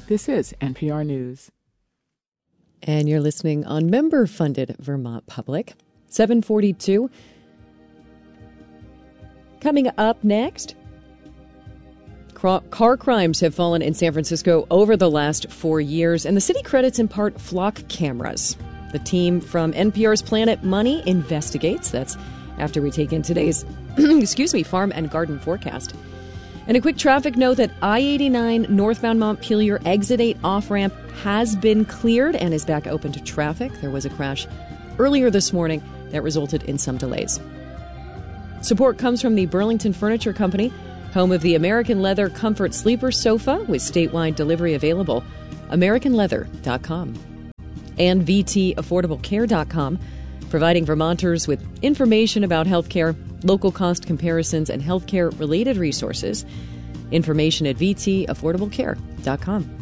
This is NPR News. And you're listening on member-funded Vermont Public. 742. Coming up next, car crimes have fallen in San Francisco over the last 4 years, and the city credits in part flock cameras. The team from NPR's Planet Money investigates. That's after we take in today's farm and garden forecast. And a quick traffic note that I-89 northbound Montpelier Exit 8 off-ramp has been cleared and is back open to traffic. There was a crash earlier this morning that resulted in some delays. Support comes from the Burlington Furniture Company, home of the American Leather Comfort Sleeper Sofa with statewide delivery available. AmericanLeather.com. And VTAffordableCare.com, providing Vermonters with information about healthcare, local cost comparisons, and healthcare-related resources. Information at VTAffordableCare.com.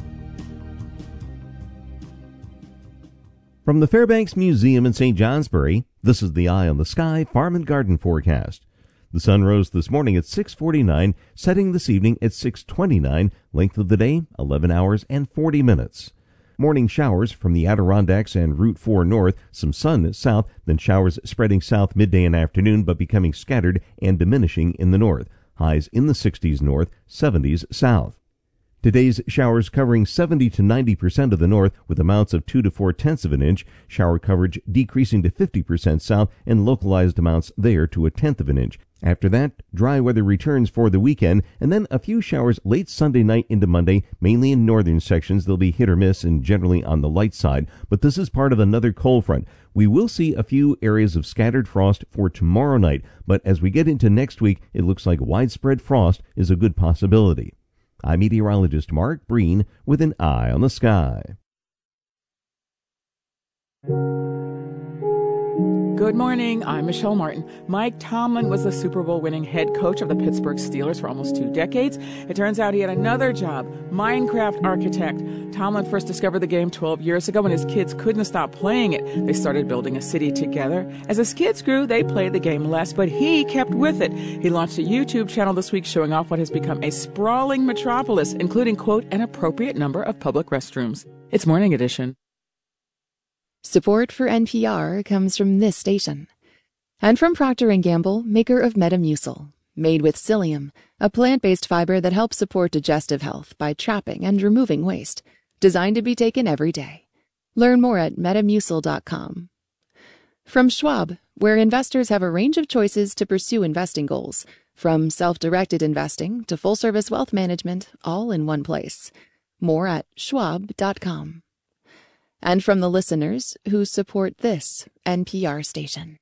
From the Fairbanks Museum in St. Johnsbury, this is the Eye on the Sky Farm and Garden forecast. The sun rose this morning at 6:49, setting this evening at 6:29. Length of the day, 11 hours and 40 minutes. Morning showers from the Adirondacks and Route 4 north, some sun south, then showers spreading south midday and afternoon but becoming scattered and diminishing in the north. Highs in the 60s north, 70s south. Today's showers covering 70 to 90% of the north with amounts of 2 to 4/10 of an inch. Shower coverage decreasing to 50% south and localized amounts there to 1/10 of an inch. After that, dry weather returns for the weekend, and then a few showers late Sunday night into Monday, mainly in northern sections. They'll be hit or miss and generally on the light side, but this is part of another cold front. We will see a few areas of scattered frost for tomorrow night, but as we get into next week, it looks like widespread frost is a good possibility. I'm meteorologist Mark Breen with an Eye on the Sky. Good morning. I'm Michelle Martin. Mike Tomlin was the Super Bowl winning head coach of the Pittsburgh Steelers for almost 2 decades. It turns out he had another job, Minecraft architect. Tomlin first discovered the game 12 years ago when his kids couldn't stop playing it. They started building a city together. As his kids grew, they played the game less, but he kept with it. He launched a YouTube channel this week showing off what has become a sprawling metropolis, including, quote, an appropriate number of public restrooms. It's Morning Edition. Support for NPR comes from this station. And from Procter & Gamble, maker of Metamucil, made with psyllium, a plant-based fiber that helps support digestive health by trapping and removing waste. Designed to be taken every day. Learn more at metamucil.com. From Schwab, where investors have a range of choices to pursue investing goals, from self-directed investing to full-service wealth management, all in one place. More at schwab.com. And from the listeners who support this NPR station.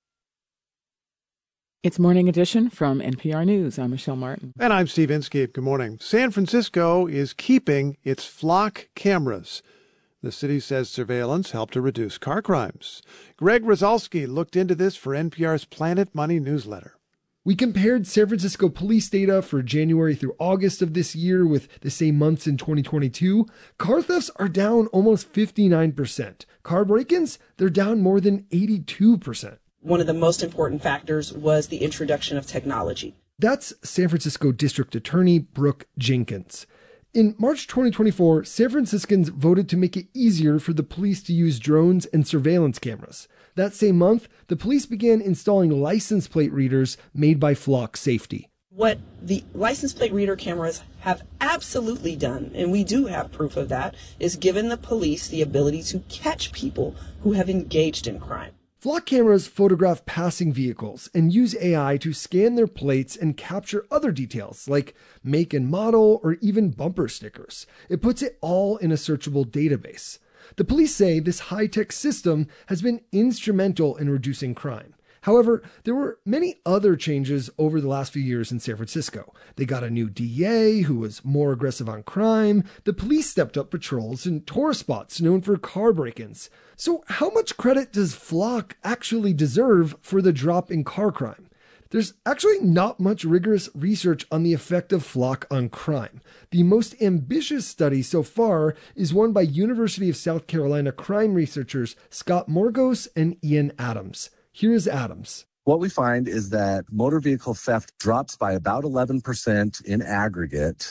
It's Morning Edition from NPR News. I'm Michelle Martin. And I'm Steve Inskeep. Good morning. San Francisco is keeping its flock cameras. The city says surveillance helped to reduce car crimes. Greg Rosalsky looked into this for NPR's Planet Money newsletter. We compared San Francisco police data for January through August of this year with the same months in 2022. Car thefts are down almost 59%. Car break-ins, they're down more than 82%. One of the most important factors was the introduction of technology. That's San Francisco District Attorney Brooke Jenkins. In March 2024, San Franciscans voted to make it easier for the police to use drones and surveillance cameras. That same month, the police began installing license plate readers made by Flock Safety. What the license plate reader cameras have absolutely done, and we do have proof of that, is given the police the ability to catch people who have engaged in crime. Flock cameras photograph passing vehicles and use AI to scan their plates and capture other details like make and model or even bumper stickers. It puts it all in a searchable database. The police say this high-tech system has been instrumental in reducing crime. However, there were many other changes over the last few years in San Francisco. They got a new DA who was more aggressive on crime. The police stepped up patrols in tourist spots known for car break-ins. So how much credit does Flock actually deserve for the drop in car crime? There's actually not much rigorous research on the effect of Flock on crime. The most ambitious study so far is one by University of South Carolina crime researchers Scott Morgos and Ian Adams. Here is Adams. What we find is that motor vehicle theft drops by about 11% in aggregate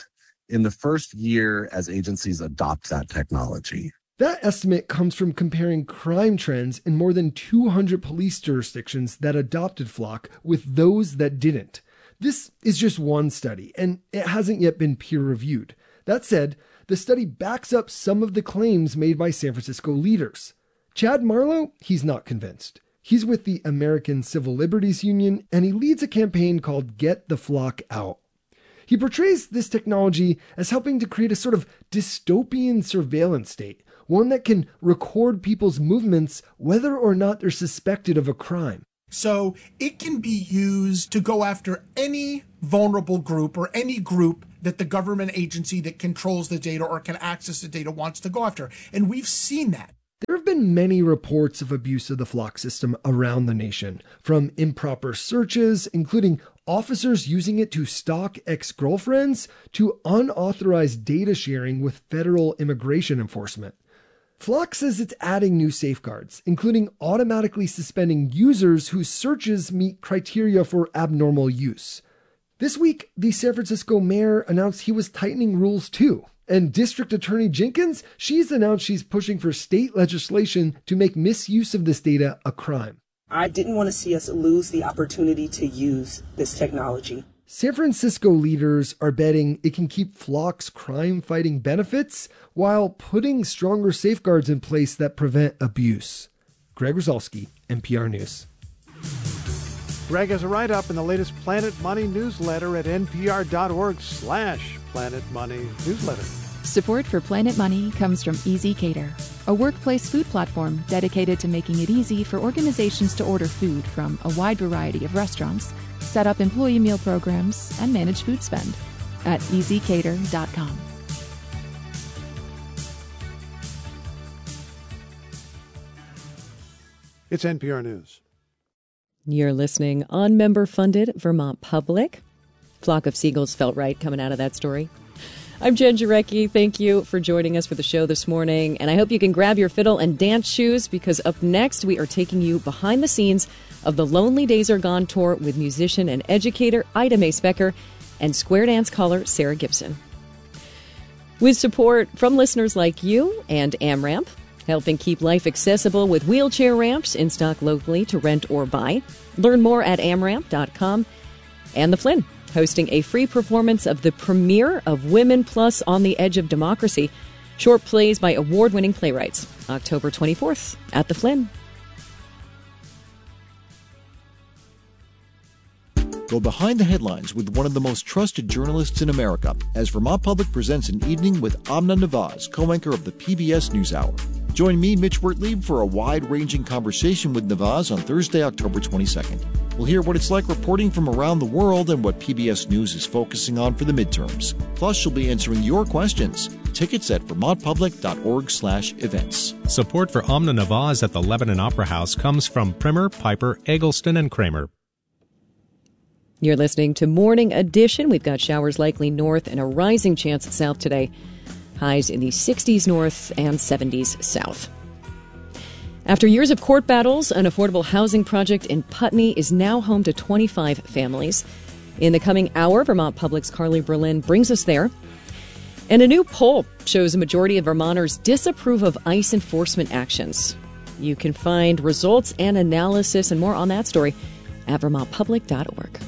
in the first year as agencies adopt that technology. That estimate comes from comparing crime trends in more than 200 police jurisdictions that adopted Flock with those that didn't. This is just one study, and it hasn't yet been peer-reviewed. That said, the study backs up some of the claims made by San Francisco leaders. Chad Marlowe, he's not convinced. He's with the American Civil Liberties Union, and he leads a campaign called Get the Flock Out. He portrays this technology as helping to create a sort of dystopian surveillance state, one that can record people's movements whether or not they're suspected of a crime. So it can be used to go after any vulnerable group or any group that the government agency that controls the data or can access the data wants to go after. And we've seen that. There have been many reports of abuse of the Flock system around the nation, from improper searches, including officers using it to stalk ex-girlfriends, to unauthorized data sharing with federal immigration enforcement. Flock says it's adding new safeguards, including automatically suspending users whose searches meet criteria for abnormal use. This week, the San Francisco mayor announced he was tightening rules too. And District Attorney Jenkins, she's announced she's pushing for state legislation to make misuse of this data a crime. I didn't want to see us lose the opportunity to use this technology. San Francisco leaders are betting it can keep Flock's crime-fighting benefits while putting stronger safeguards in place that prevent abuse. Greg Rosalsky, NPR News. Greg has a write-up in the latest Planet Money newsletter at npr.org/Planet Money newsletter. Support for Planet Money comes from Easy Cater, a workplace food platform dedicated to making it easy for organizations to order food from a wide variety of restaurants, set up employee meal programs, and manage food spend at easycater.com. It's NPR News. You're listening on member-funded Vermont Public. Flock of seagulls felt right coming out of that story. I'm Jen Jarecki. Thank you for joining us for the show this morning. And I hope you can grab your fiddle and dance shoes, because up next we are taking you behind the scenes of the Lonely Days Are Gone tour with musician and educator Ida Mae Specker and square dance caller Sarah Gibson. With support from listeners like you and AmRamp, helping keep life accessible with wheelchair ramps in stock locally to rent or buy. Learn more at amramp.com. And The Flynn, hosting a free performance of the premiere of Women Plus on the Edge of Democracy, short plays by award-winning playwrights, October 24th at The Flynn. Go behind the headlines with one of the most trusted journalists in America as Vermont Public presents an evening with Amna Nawaz, co-anchor of the PBS NewsHour. Join me, Mitch Wertlieb, for a wide-ranging conversation with Nawaz on Thursday, October 22nd. We'll hear what it's like reporting from around the world and what PBS News is focusing on for the midterms. Plus, she'll be answering your questions. Tickets at vermontpublic.org/events. Support for Amna Nawaz at the Lebanon Opera House comes from Primer, Piper, Eggleston, and Kramer. You're listening to Morning Edition. We've got showers likely north and a rising chance south today. Highs in the 60s north and 70s south. After years of court battles, an affordable housing project in Putney is now home to 25 families. In the coming hour, Vermont Public's Carly Berlin brings us there. And a new poll shows a majority of Vermonters disapprove of ICE enforcement actions. You can find results and analysis and more on that story at vermontpublic.org.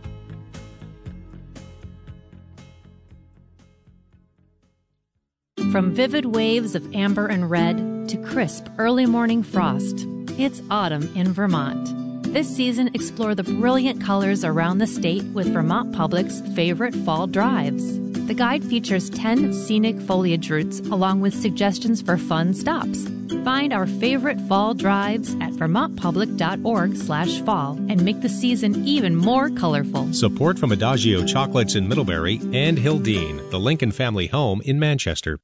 From vivid waves of amber and red to crisp early morning frost, it's autumn in Vermont. This season, explore the brilliant colors around the state with Vermont Public's favorite fall drives. The guide features 10 scenic foliage routes along with suggestions for fun stops. Find our favorite fall drives at vermontpublic.org/fall and make the season even more colorful. Support from Adagio Chocolates in Middlebury and Hildene, the Lincoln family home in Manchester.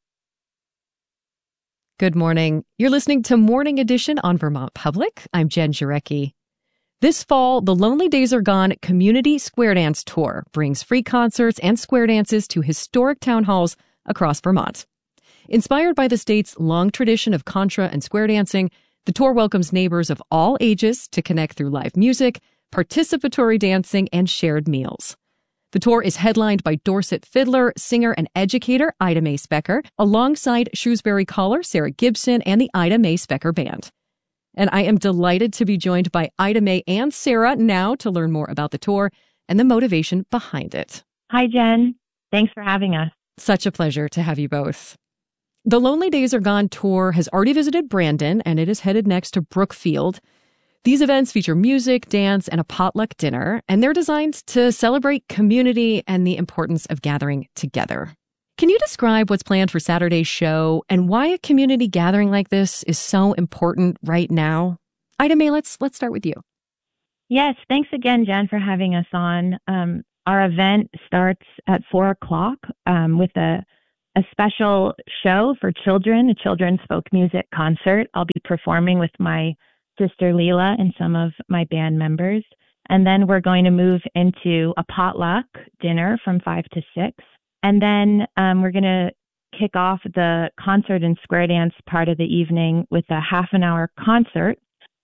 Good morning. You're listening to Morning Edition on Vermont Public. I'm Jen Jarecki. This fall, the Lonely Days Are Gone Community Square Dance Tour brings free concerts and square dances to historic town halls across Vermont. Inspired by the state's long tradition of contra and square dancing, the tour welcomes neighbors of all ages to connect through live music, participatory dancing, and shared meals. The tour is headlined by Dorset fiddler, singer, and educator Ida Mae Specker, alongside Shrewsbury caller Sarah Gibson and the Ida Mae Specker Band. And I am delighted to be joined by Ida Mae and Sarah now to learn more about the tour and the motivation behind it. Hi, Jen. Thanks for having us. Such a pleasure to have you both. The Lonely Days Are Gone tour has already visited Brandon, and it is headed next to Brookfield. These events feature music, dance, and a potluck dinner, and they're designed to celebrate community and the importance of gathering together. Can you describe what's planned for Saturday's show and why a community gathering like this is so important right now? Ida Mae, let's start with you. Yes, thanks again, Jen, for having us on. Our event starts at 4:00 with a special show for children, a children's folk music concert. I'll be performing with my sister Leela and some of my band members. And then we're going to move into a potluck dinner from 5 to 6. And then we're going to kick off the concert and square dance part of the evening with a half-an-hour concert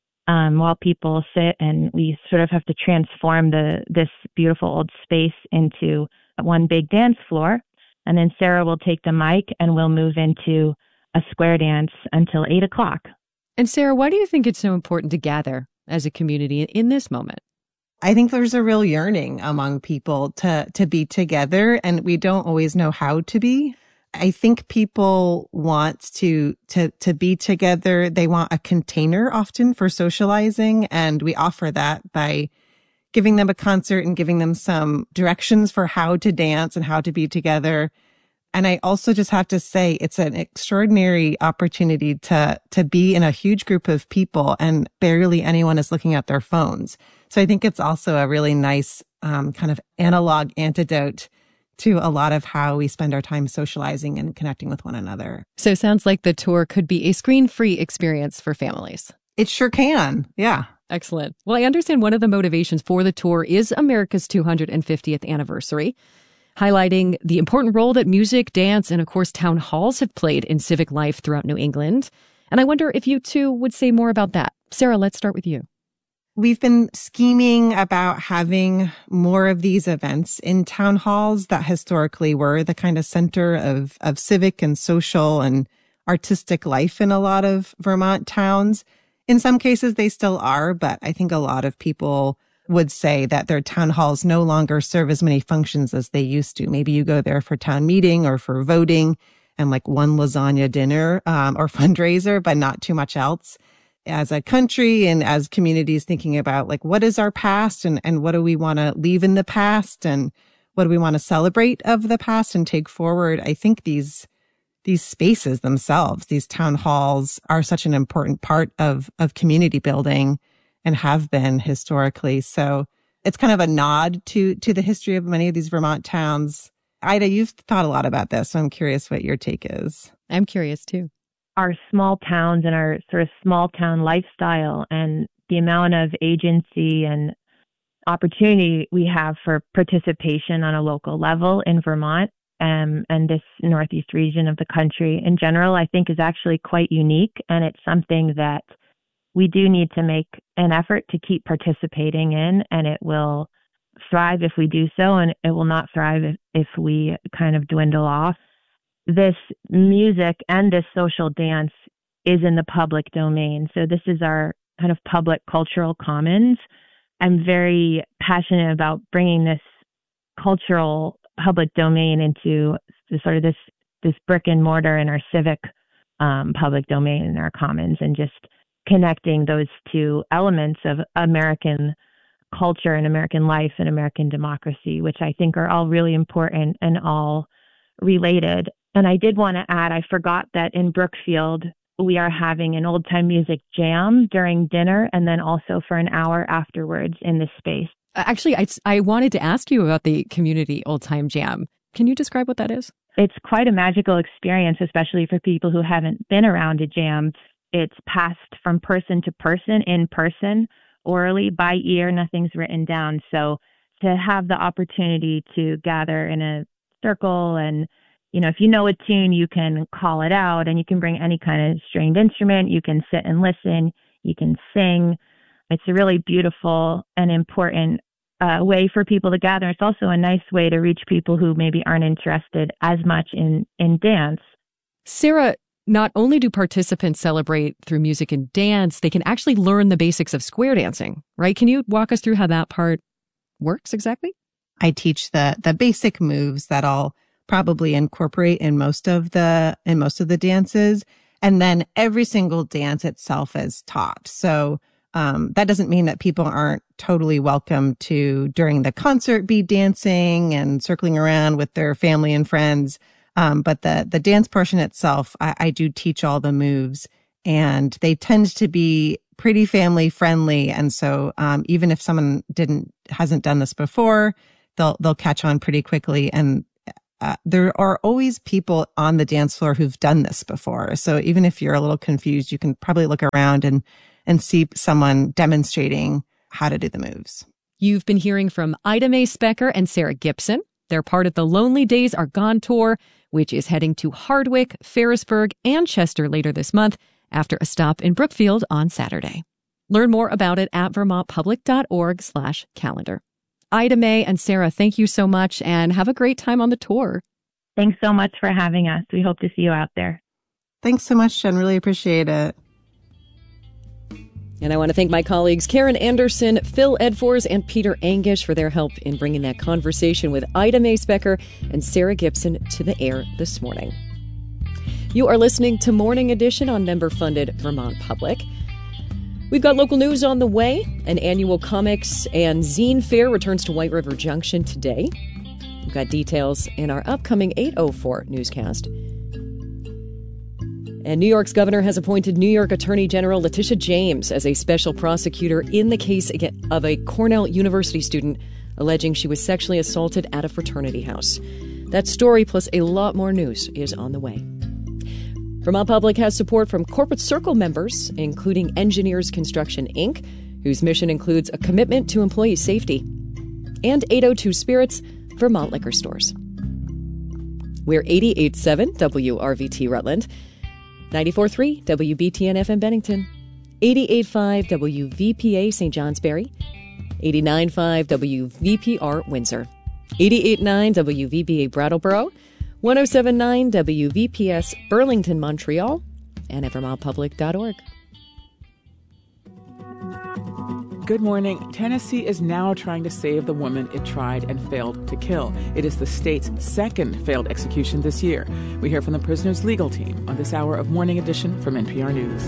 while people sit, and we sort of have to transform this beautiful old space into one big dance floor. And then Sarah will take the mic and we'll move into a square dance until 8:00. And Sarah, why do you think it's so important to gather as a community in this moment? I think there's a real yearning among people to be together, and we don't always know how to be. I think people want to be together. They want a container often for socializing, and we offer that by giving them a concert and giving them some directions for how to dance and how to be together. And I also just have to say it's an extraordinary opportunity to be in a huge group of people and barely anyone is looking at their phones. So I think it's also a really nice kind of analog antidote to a lot of how we spend our time socializing and connecting with one another. So it sounds like the tour could be a screen-free experience for families. It sure can. Yeah. Excellent. Well, I understand one of the motivations for the tour is America's 250th anniversary, highlighting the important role that music, dance, and of course, town halls have played in civic life throughout New England. And I wonder if you two would say more about that. Sarah, let's start with you. We've been scheming about having more of these events in town halls that historically were the kind of center of civic and social and artistic life in a lot of Vermont towns. In some cases, they still are, but I think a lot of people would say that their town halls no longer serve as many functions as they used to. Maybe you go there for town meeting or for voting and like one lasagna dinner or fundraiser, but not too much else. As a country and as communities thinking about like what is our past and what do we want to leave in the past and what do we want to celebrate of the past and take forward, I think these spaces themselves, these town halls, are such an important part of community building and have been historically. So it's kind of a nod to the history of many of these Vermont towns. Ida, you've thought a lot about this, so I'm curious what your take is. I'm curious too. Our small towns and our sort of small town lifestyle and the amount of agency and opportunity we have for participation on a local level in Vermont and this Northeast region of the country in general, I think is actually quite unique. And it's something that we do need to make an effort to keep participating in, and it will thrive if we do so, and it will not thrive if we kind of dwindle off. This music and this social dance is in the public domain. So this is our kind of public cultural commons. I'm very passionate about bringing this cultural public domain into sort of this brick and mortar in our civic public domain in our commons, and just connecting those two elements of American culture and American life and American democracy, which I think are all really important and all related. And I did want to add, I forgot that in Brookfield, we are having an old time music jam during dinner and then also for an hour afterwards in this space. Actually, I wanted to ask you about the community old time jam. Can you describe what that is? It's quite a magical experience, especially for people who haven't been around a jam. It's passed from person to person, in person, orally, by ear, nothing's written down. So to have the opportunity to gather in a circle and, you know, if you know a tune, you can call it out and you can bring any kind of stringed instrument. You can sit and listen. You can sing. It's a really beautiful and important way for people to gather. It's also a nice way to reach people who maybe aren't interested as much in dance. Sarah, not only do participants celebrate through music and dance, they can actually learn the basics of square dancing, right? Can you walk us through how that part works exactly? I teach the basic moves that I'll probably incorporate in most of the dances. And then every single dance itself is taught. So that doesn't mean that people aren't totally welcome to, during the concert, be dancing and circling around with their family and friends. But the dance portion itself, I do teach all the moves, and they tend to be pretty family friendly. And so even if someone hasn't done this before, they'll catch on pretty quickly. And there are always people on the dance floor who've done this before. So even if you're a little confused, you can probably look around and see someone demonstrating how to do the moves. You've been hearing from Ida Mae Specker and Sarah Gibson. They're part of the Lonely Days Are Gone tour, which is heading to Hardwick, Ferrisburg, and Chester later this month after a stop in Brookfield on Saturday. Learn more about it at vermontpublic.org/calendar. Ida Mae and Sarah, thank you so much and have a great time on the tour. Thanks so much for having us. We hope to see you out there. Thanks so much, Jen. Really appreciate it. And I want to thank my colleagues Karen Anderson, Phil Edfors, and Peter Angish for their help in bringing that conversation with Ida Mae Specker and Sarah Gibson to the air this morning. You are listening to Morning Edition on member-funded Vermont Public. We've got local news on the way. An annual comics and zine fair returns to White River Junction today. We've got details in our upcoming 8:04 newscast. And New York's governor has appointed New York Attorney General Letitia James as a special prosecutor in the case of a Cornell University student alleging she was sexually assaulted at a fraternity house. That story plus a lot more news is on the way. Vermont Public has support from Corporate Circle members, including Engineers Construction, Inc., whose mission includes a commitment to employee safety, and 802 Spirits, Vermont liquor stores. We're 88.7 WRVT Rutland, 94.3 WBTN FM Bennington, 88.5 WVPA St. Johnsbury, 89.5 WVPR Windsor, 88.9 WVBA Brattleboro, 107.9 WVPS Burlington, Montreal, and at vermontpublic.org. Good morning. Tennessee is now trying to save the woman it tried and failed to kill. It is the state's second failed execution this year. We hear from the prisoner's legal team on this hour of Morning Edition from NPR News.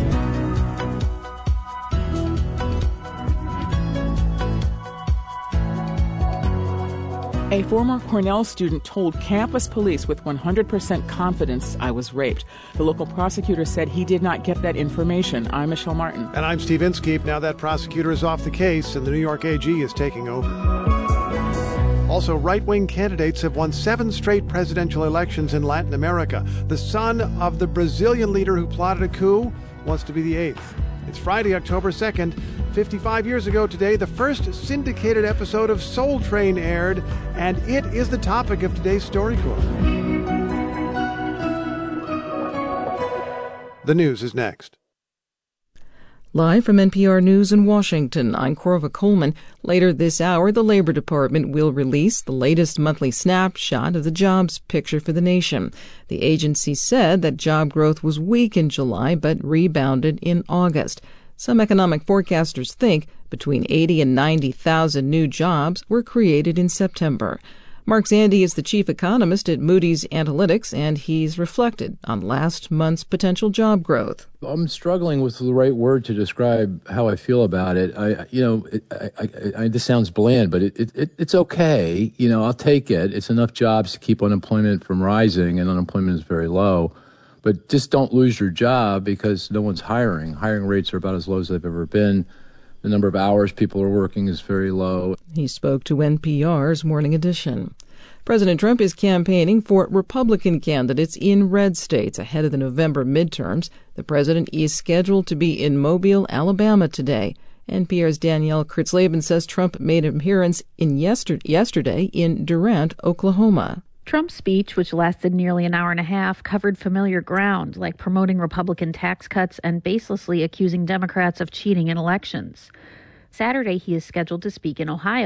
A former Cornell student told campus police with 100% confidence, "I was raped." The local prosecutor said he did not get that information. I'm Michelle Martin. And I'm Steve Inskeep. Now that prosecutor is off the case and the New York AG is taking over. Also, right-wing candidates have won 7 straight presidential elections in Latin America. The son of the Brazilian leader who plotted a coup wants to be the 8th. It's Friday, October 2nd. 55 years ago today, the first syndicated episode of Soul Train aired, and it is the topic of today's Story Corps. The news is next. Live from NPR News in Washington, I'm Corva Coleman. Later this hour, the Labor Department will release the latest monthly snapshot of the jobs picture for the nation. The agency said that job growth was weak in July but rebounded in August. Some economic forecasters think between 80 and 90,000 new jobs were created in September. Mark Zandi is the chief economist at Moody's Analytics, and he's reflected on last month's potential job growth. I'm struggling with the right word to describe how I feel about it. This sounds bland, but it's okay. I'll take it. It's enough jobs to keep unemployment from rising, and unemployment is very low. But just don't lose your job because no one's hiring. Hiring rates are about as low as they've ever been. The number of hours people are working is very low. He spoke to NPR's Morning Edition. President Trump is campaigning for Republican candidates in red states ahead of the November midterms. The president is scheduled to be in Mobile, Alabama today. NPR's Danielle Kurtzleben says Trump made an appearance yesterday in Durant, Oklahoma. Trump's speech, which lasted nearly an hour and a half, covered familiar ground, like promoting Republican tax cuts and baselessly accusing Democrats of cheating in elections. Saturday, he is scheduled to speak in Ohio.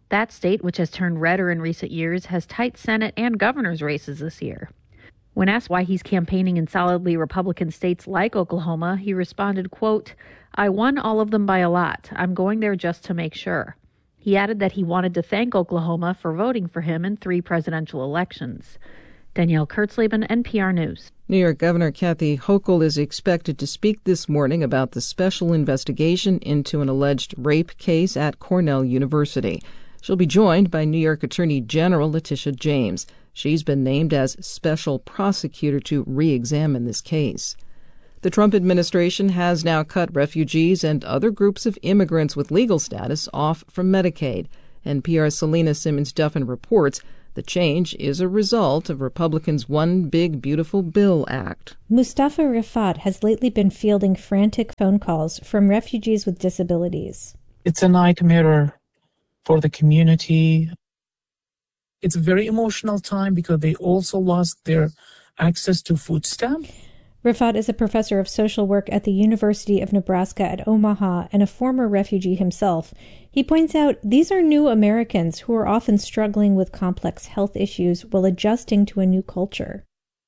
That state, which has turned redder in recent years, has tight Senate and governor's races this year. When asked why he's campaigning in solidly Republican states like Oklahoma, he responded, quote, "I won all of them by a lot. I'm going there just to make sure." He added that he wanted to thank Oklahoma for voting for him in 3 presidential elections. Danielle Kurtzleben, NPR News. New York Governor Kathy Hochul is expected to speak this morning about the special investigation into an alleged rape case at Cornell University. She'll be joined by New York Attorney General Letitia James. She's been named as special prosecutor to re-examine this case. The Trump administration has now cut refugees and other groups of immigrants with legal status off from Medicaid. NPR's Selena Simmons-Duffin reports the change is a result of Republicans' One Big Beautiful Bill Act. Mustafa Rifat has lately been fielding frantic phone calls from refugees with disabilities. It's a nightmare for the community. It's a very emotional time because they also lost their access to food stamps. Rifat is a professor of social work at the University of Nebraska at Omaha and a former refugee himself. He points out these are new Americans who are often struggling with complex health issues while adjusting to a new culture.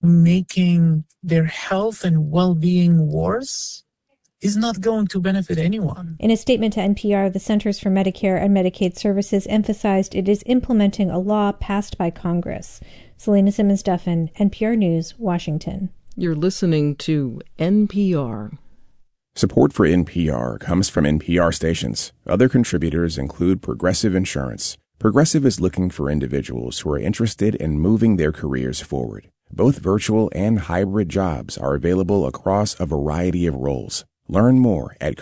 Making their health and well-being worse is not going to benefit anyone. In a statement to NPR, the Centers for Medicare and Medicaid Services emphasized it is implementing a law passed by Congress. Selena Simmons-Duffin, NPR News, Washington. You're listening to NPR. Support for NPR comes from NPR stations. Other contributors include Progressive Insurance. Progressive is looking for individuals who are interested in moving their careers forward. Both virtual and hybrid jobs are available across a variety of roles. Learn more at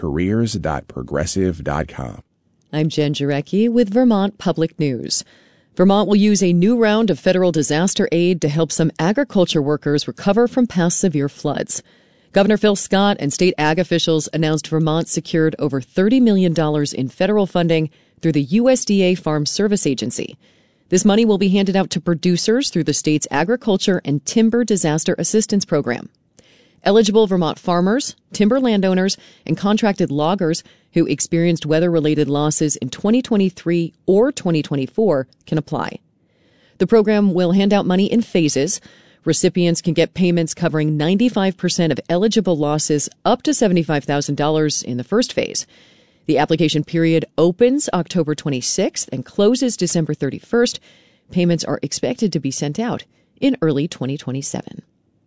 careers.progressive.com. I'm Jen Jarecki with Vermont Public News. Vermont will use a new round of federal disaster aid to help some agriculture workers recover from past severe floods. Governor Phil Scott and state ag officials announced Vermont secured over $30 million in federal funding through the USDA Farm Service Agency. This money will be handed out to producers through the state's Agriculture and Timber Disaster Assistance Program. Eligible Vermont farmers, timber landowners, and contracted loggers who experienced weather-related losses in 2023 or 2024 can apply. The program will hand out money in phases. Recipients can get payments covering 95% of eligible losses up to $75,000 in the first phase. The application period opens October 26th and closes December 31st. Payments are expected to be sent out in early 2027.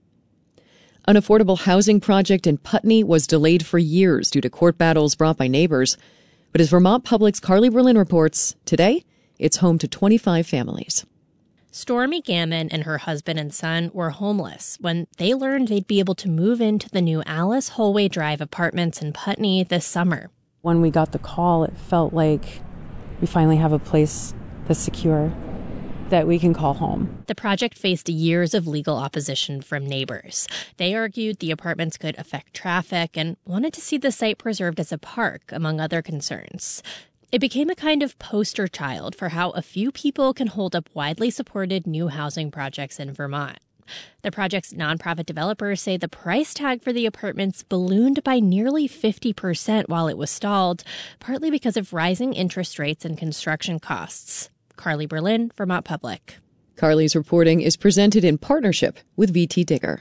An affordable housing project in Putney was delayed for years due to court battles brought by neighbors. But as Vermont Public's Carly Berlin reports, today it's home to 25 families. Stormy Gammon and her husband and son were homeless when they learned they'd be able to move into the new Alice Holway Drive apartments in Putney this summer. When we got the call, it felt like we finally have a place that's secure, that we can call home. The project faced years of legal opposition from neighbors. They argued the apartments could affect traffic and wanted to see the site preserved as a park, among other concerns. It became a kind of poster child for how a few people can hold up widely supported new housing projects in Vermont. The project's nonprofit developers say the price tag for the apartments ballooned by nearly 50% while it was stalled, partly because of rising interest rates and construction costs. Carly Berlin, Vermont Public. Carly's reporting is presented in partnership with VT Digger.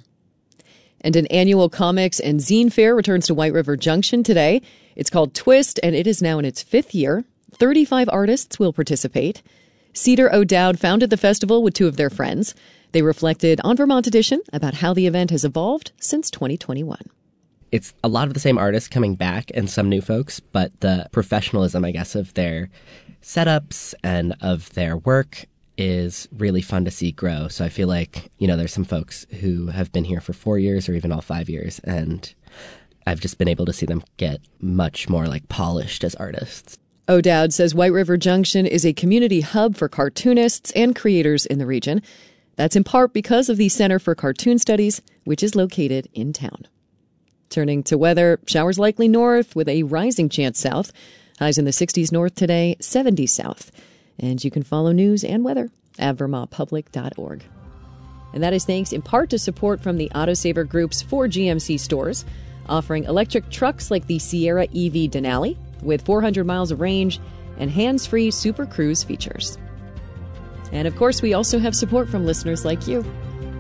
And an annual comics and zine fair returns to White River Junction today. It's called Twist, and it is now in its 5th year. 35 artists will participate. Cedar O'Dowd founded the festival with 2 of their friends. They reflected on Vermont Edition about how the event has evolved since 2021. It's a lot of the same artists coming back and some new folks, but the professionalism, I guess, of their setups and of their work is really fun to see grow. So I feel like, there's some folks who have been here for 4 years or even all 5 years, and I've just been able to see them get much more polished as artists. O'Dowd says White River Junction is a community hub for cartoonists and creators in the region. That's in part because of the Center for Cartoon Studies, which is located in town. Turning to weather, showers likely north with a rising chance south. Highs in the 60s north today, 70s south. And you can follow news and weather at vermontpublic.org. And that is thanks in part to support from the Autosaver Group's 4 GMC stores, offering electric trucks like the Sierra EV Denali with 400 miles of range and hands-free Super Cruise features. And of course, we also have support from listeners like you.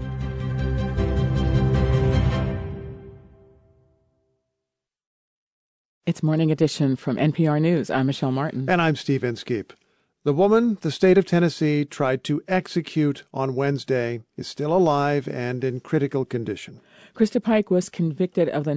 It's Morning Edition from NPR News. I'm Michelle Martin. And I'm Steve Inskeep. The woman the state of Tennessee tried to execute on Wednesday is still alive and in critical condition. Krista Pike was convicted of the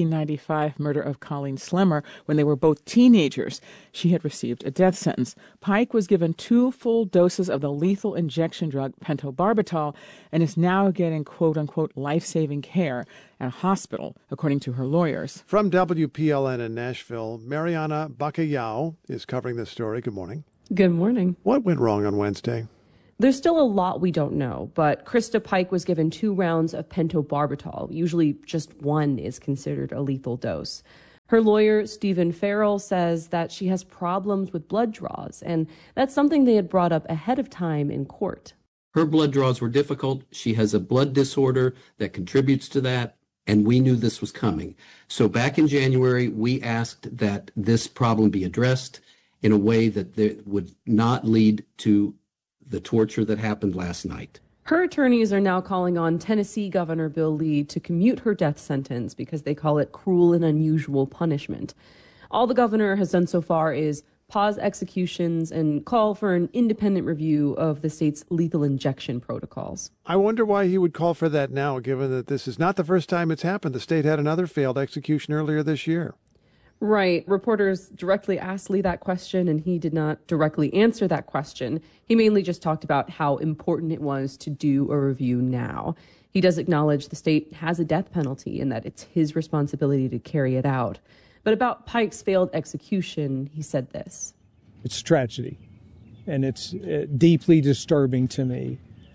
1995 murder of Colleen Slemmer when they were both teenagers. She had received a death sentence. Pike was given 2 full doses of the lethal injection drug pentobarbital and is now getting quote-unquote life-saving care at a hospital, according to her lawyers. From WPLN in Nashville, Mariana Bacallao is covering this story. Good morning. Good morning. What went wrong on Wednesday? There's still a lot we don't know, but Krista Pike was given 2 rounds of pentobarbital. Usually just 1 is considered a lethal dose. Her lawyer, Stephen Farrell, says that she has problems with blood draws, and that's something they had brought up ahead of time in court. Her blood draws were difficult. She has a blood disorder that contributes to that, and we knew this was coming. So back in January, we asked that this problem be addressed in a way that would not lead to the torture that happened last night. Her attorneys are now calling on Tennessee Governor Bill Lee to commute her death sentence because they call it cruel and unusual punishment. All the governor has done so far is pause executions and call for an independent review of the state's lethal injection protocols. I wonder why he would call for that now, given that this is not the first time it's happened. The state had another failed execution earlier this year. Right. Reporters directly asked Lee that question, and he did not directly answer that question. He mainly just talked about how important it was to do a review now. He does acknowledge the state has a death penalty and that it's his responsibility to carry it out. But about Pike's failed execution, he said this. It's a tragedy, and it's deeply disturbing to me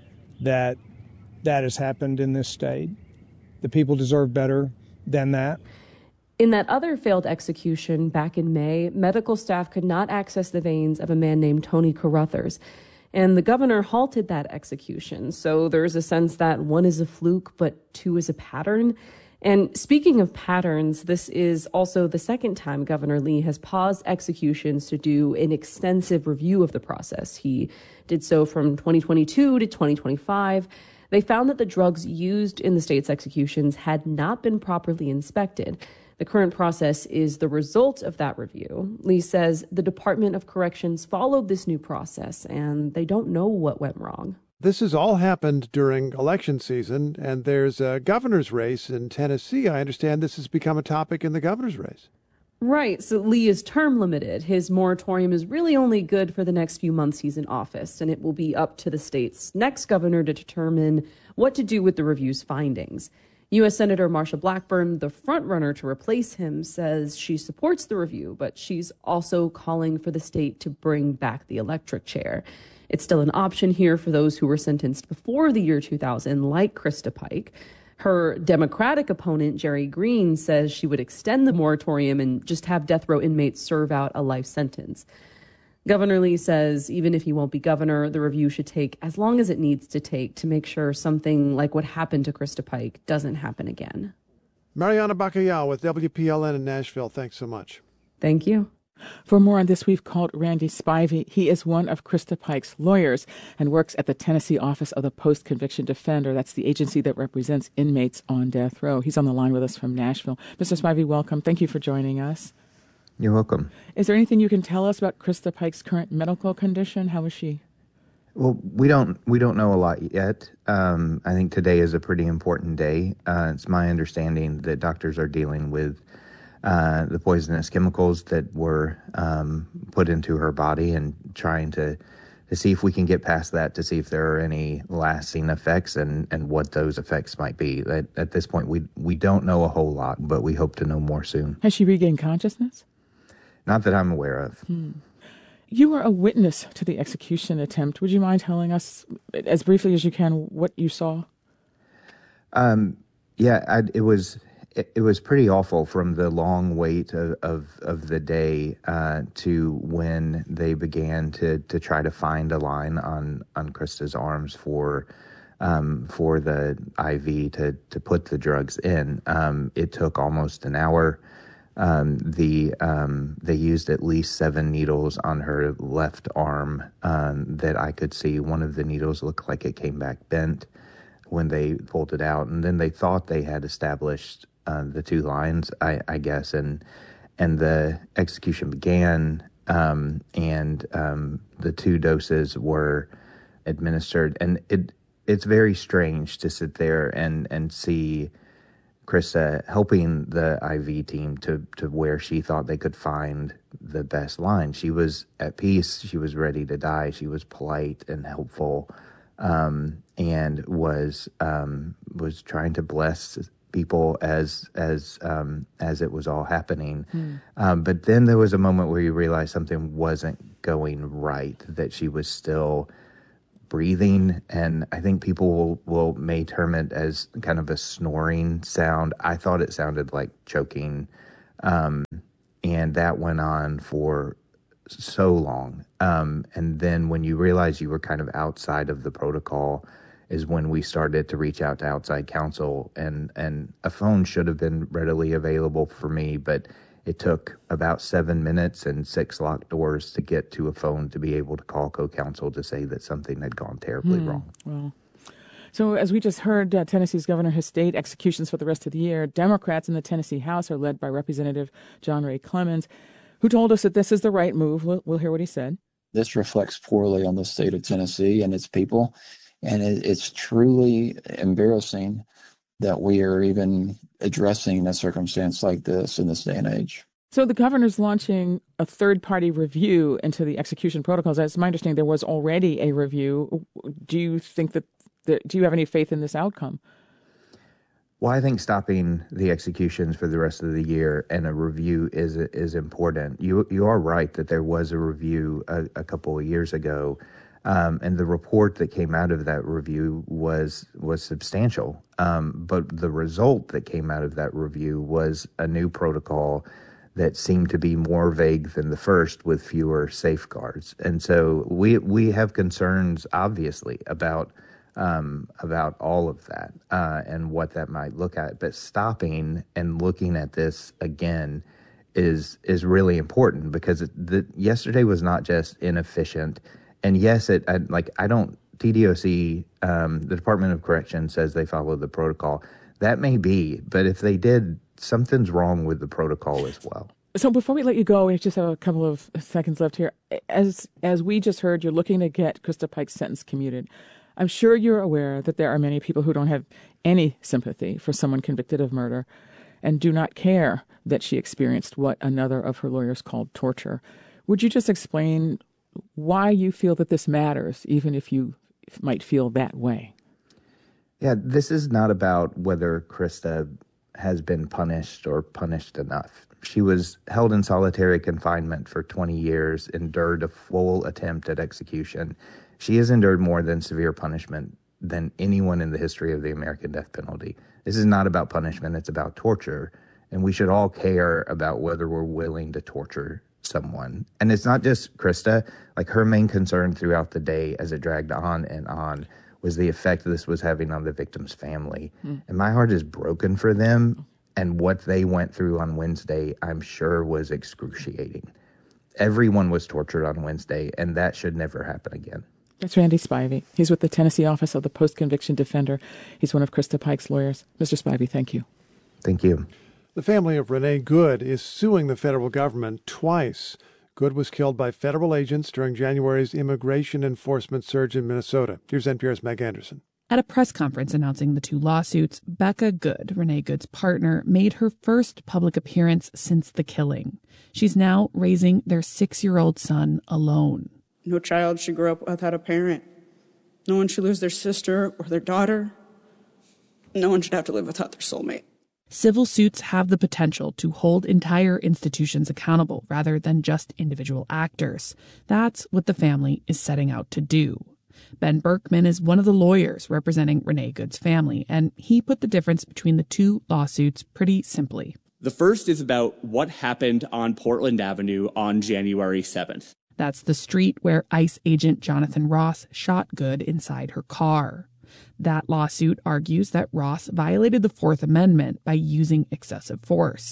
that that has happened in this state. The people deserve better than that. In that other failed execution back in May, medical staff could not access the veins of a man named Tony Carruthers, and the governor halted that execution. So there's a sense that 1 is a fluke, but 2 is a pattern. And speaking of patterns, this is also the second time Governor Lee has paused executions to do an extensive review of the process. He did so from 2022 to 2025. They found that the drugs used in the state's executions had not been properly inspected. The current process is the result of that review. Lee says the Department of Corrections followed this new process, and they don't know what went wrong. This has all happened during election season, and there's a governor's race in Tennessee. I understand this has become a topic in the governor's race. Right, so Lee is term limited. His moratorium is really only good for the next few months he's in office, and it will be up to the state's next governor to determine what to do with the review's findings. U.S. Senator Marsha Blackburn, the frontrunner to replace him, says she supports the review, but she's also calling for the state to bring back the electric chair. It's still an option here for those who were sentenced before the year 2000, like Krista Pike. Her Democratic opponent, Jerry Green, says she would extend the moratorium and just have death row inmates serve out a life sentence. Governor Lee says even if he won't be governor, the review should take as long as it needs to take to make sure something like what happened to Krista Pike doesn't happen again. Mariana Bacallao with WPLN in Nashville. Thanks so much. Thank you. For more on this, we've called Randy Spivey. He is one of Krista Pike's lawyers and works at the Tennessee Office of the Post-Conviction Defender. That's the agency that represents inmates on death row. He's on the line with us from Nashville. Mr. Spivey, welcome. Thank you for joining us. You're welcome. Is there anything you can tell us about Krista Pike's current medical condition? How is she? Well, we don't know a lot yet. I think today is a pretty important day. It's my understanding that doctors are dealing with the poisonous chemicals that were put into her body and trying to see if we can get past that, to see if there are any lasting effects and what those effects might be. At this point, we don't know a whole lot, but we hope to know more soon. Has she regained consciousness? Not that I'm aware of. You were a witness to the execution attempt. Would you mind telling us, as briefly as you can, what you saw? It was pretty awful, from the long wait of the day to when they began to try to find a line on Krista's arms for the IV to put the drugs in. It took almost an hour. They used at least 7 needles on her left arm that I could see. One of the needles looked like it came back bent when they pulled it out, and then they thought they had established the 2 lines, I guess, and the execution began, and the 2 doses were administered, and it's very strange to sit there and see Krista helping the IV team to where she thought they could find the best line. She was at peace. She was ready to die. She was polite and helpful, and was trying to bless people as it was all happening. But then there was a moment where you realized something wasn't going right, that she was still breathing, and I think people may term it as kind of a snoring sound. I thought it sounded like choking, and that went on for so long. And then when you realize you were kind of outside of the protocol is when we started to reach out to outside counsel, and a phone should have been readily available for me, but it took about 7 minutes and 6 locked doors to get to a phone to be able to call co-counsel to say that something had gone terribly wrong. Well, so as we just heard, Tennessee's governor has stayed executions for the rest of the year. Democrats in the Tennessee House are led by Representative John Ray Clemens, who told us that this is the right move. We'll hear what he said. This reflects poorly on the state of Tennessee and its people, and it's truly embarrassing that we are even addressing a circumstance like this in this day and age. So the governor's launching a third-party review into the execution protocols. As my understanding, there was already a review. Do you think do you have any faith in this outcome? Well, I think stopping the executions for the rest of the year and a review is important. You are right that there was a review a couple of years ago. And the report that came out of that review was substantial. But the result that came out of that review was a new protocol that seemed to be more vague than the first, with fewer safeguards. And so we have concerns, obviously, about all of that and what that might look at. But stopping and looking at this again is really important, because yesterday was not just inefficient. And yes, TDOC, the Department of Correction, says they follow the protocol. That may be, but if they did, something's wrong with the protocol as well. So before we let you go, we just have a couple of seconds left here. As we just heard, you're looking to get Krista Pike's sentence commuted. I'm sure you're aware that there are many people who don't have any sympathy for someone convicted of murder and do not care that she experienced what another of her lawyers called torture. Would you just explain why you feel that this matters, even if you might feel that way? Yeah, this is not about whether Krista has been punished or punished enough. She was held in solitary confinement for 20 years, endured a full attempt at execution. She has endured more than severe punishment than anyone in the history of the American death penalty. This is not about punishment, it's about torture. And we should all care about whether we're willing to torture someone. And it's not just Krista. Like, her main concern throughout the day as it dragged on and on was the effect this was having on the victim's family. And my heart is broken for them, and what they went through on Wednesday, I'm sure, was excruciating. Everyone was tortured on Wednesday, and that should never happen again. That's Randy Spivey. He's with the Tennessee Office of the Post-Conviction Defender. He's one of Krista Pike's lawyers. Mr. Spivey, thank you. Thank you. The family of Renee Good is suing the federal government twice. Good was killed by federal agents during January's immigration enforcement surge in Minnesota. Here's NPR's Meg Anderson. At a press conference announcing the 2 lawsuits, Becca Good, Renee Good's partner, made her first public appearance since the killing. She's now raising their 6-year-old son alone. No child should grow up without a parent. No one should lose their sister or their daughter. No one should have to live without their soulmate. Civil suits have the potential to hold entire institutions accountable rather than just individual actors. That's what the family is setting out to do. Ben Berkman is one of the lawyers representing Renee Good's family, and he put the difference between the 2 lawsuits pretty simply. The first is about what happened on Portland Avenue on January 7th. That's the street where ICE agent Jonathan Ross shot Good inside her car. That lawsuit argues that Ross violated the Fourth Amendment by using excessive force.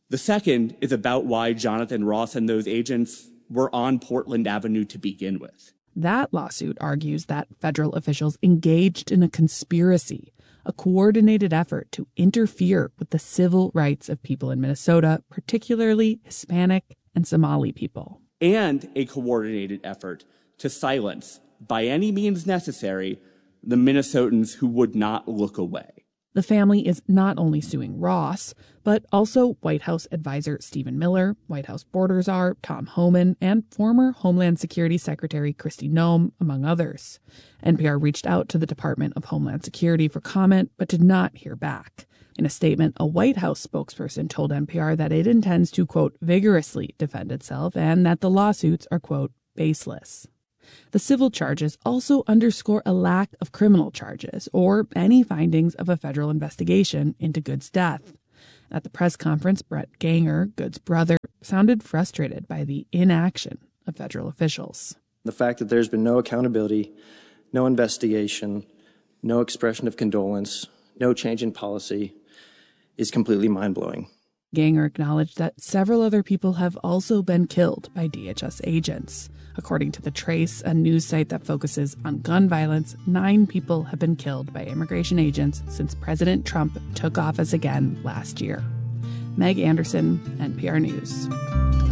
The second is about why Jonathan Ross and those agents were on Portland Avenue to begin with. That lawsuit argues that federal officials engaged in a conspiracy, a coordinated effort to interfere with the civil rights of people in Minnesota, particularly Hispanic and Somali people. And a coordinated effort to silence, by any means necessary, the Minnesotans who would not look away. The family is not only suing Ross, but also White House advisor Stephen Miller, White House border czar Tom Homan, and former Homeland Security Secretary Kristi Noem, among others. NPR reached out to the Department of Homeland Security for comment, but did not hear back. In a statement, a White House spokesperson told NPR that it intends to, quote, vigorously defend itself and that the lawsuits are, quote, baseless. The civil charges also underscore a lack of criminal charges or any findings of a federal investigation into Good's death. At the press conference, Brett Ganger, Good's brother, sounded frustrated by the inaction of federal officials. The fact that there's been no accountability, no investigation, no expression of condolence, no change in policy is completely mind-blowing. Ganger acknowledged that several other people have also been killed by DHS agents. According to The Trace, a news site that focuses on gun violence, 9 people have been killed by immigration agents since President Trump took office again last year. Meg Anderson, NPR News.